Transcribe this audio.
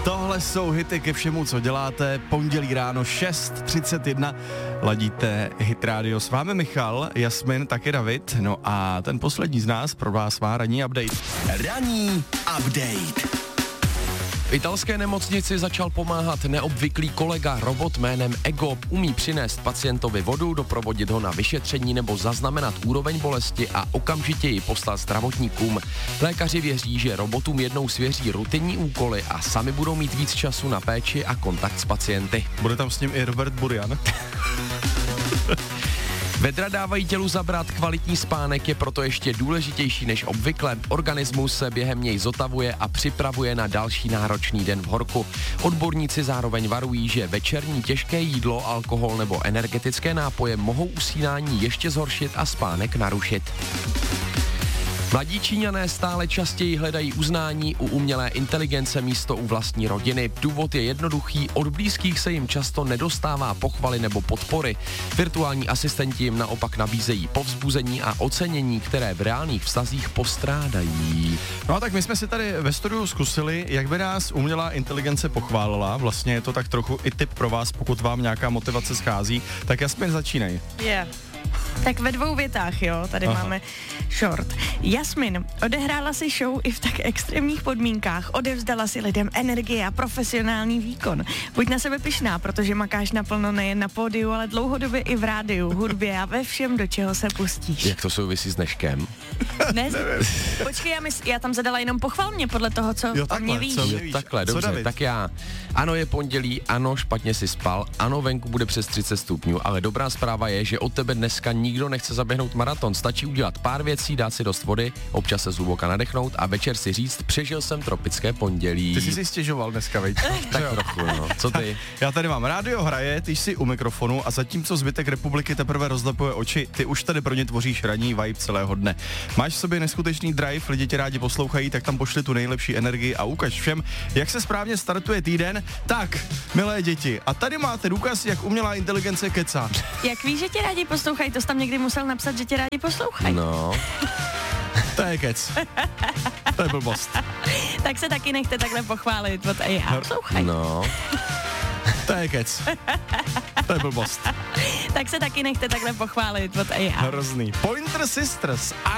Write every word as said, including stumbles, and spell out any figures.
Tohle jsou hity ke všemu, co děláte. Pondělí ráno šest třicet jedna. Ladíte Hit Radio. S vámi Michal, Jasmin, taky David. No a ten poslední z nás pro vás má ranní update. Ranní update. V italské nemocnici začal pomáhat neobvyklý kolega, robot jménem Ego. Umí přinést pacientovi vodu, doprovodit ho na vyšetření nebo zaznamenat úroveň bolesti a okamžitě ji poslat zdravotníkům. Lékaři věří, že robotům jednou svěří rutinní úkoly a sami budou mít víc času na péči a kontakt s pacienty. Bude tam s ním i Robert Burian. Vedra dávají tělu zabrat, kvalitní spánek je proto ještě důležitější než obvykle. Organismus se během něj zotavuje a připravuje na další náročný den v horku. Odborníci zároveň varují, že večerní těžké jídlo, alkohol nebo energetické nápoje mohou usínání ještě zhoršit a spánek narušit. Mladí Číňané stále častěji hledají uznání u umělé inteligence místo u vlastní rodiny. Důvod je jednoduchý, od blízkých se jim často nedostává pochvaly nebo podpory. Virtuální asistenti jim naopak nabízejí povzbuzení a ocenění, které v reálných vztazích postrádají. No a tak my jsme si tady ve studiu zkusili, jak by nás umělá inteligence pochválila. Vlastně je to tak trochu i tip pro vás, pokud vám nějaká motivace schází. Tak Jasmin, začínej. Yeah. Tak ve dvou větách, jo, tady Aha. máme short. Jasmin, odehrála si show i v tak extrémních podmínkách, odevzdala si lidem energii a profesionální výkon. Buď na sebe pyšná, protože makáš naplno nejen na pódiu, ale dlouhodobě i v rádiu, hudbě a ve všem, do čeho se pustíš. Jak to souvisí s dneškem? Ne, počkej, já, mys- já tam zadala jenom pochval mě podle toho, co jo, o mě víš. Co jo, takhle, dobře, David? Tak já. Ano, je pondělí, ano, špatně si spal, ano, venku bude přes třicet stupňů, ale dobrá zpráva je, že od tebe dneska nikdo nechce zaběhnout maraton. Stačí udělat pár věcí, dát si dost vody, občas se zhluboka nadechnout a večer si říct, přežil jsem tropické pondělí. Ty jsi si stěžoval dneska, veď? Tak trochu, no. Co ty? Já tady mám rádio hraje, ty jsi u mikrofonu a zatímco zbytek republiky teprve rozlepuje oči, ty už tady pro ně tvoříš ranní vibe celého dne. Máš v sobě neskutečný drive, lidi tě rádi poslouchají, tak tam pošli tu nejlepší energii a ukaž všem, jak se správně startuje týden. Tak, milé děti, a tady máte důkaz, jak umělá inteligence kecá. Jak víš, že tě rádi poslouchají, to jsi tam někdy musel napsat, že tě rádi poslouchají. No. To je kec. To je blbost. Tak se taky nechte takhle pochválit od A I. Poslouchaj. No. To je kec. To je blbost. Tak se taky nechte takhle pochválit od A I. Hrozný. Pointer Sisters.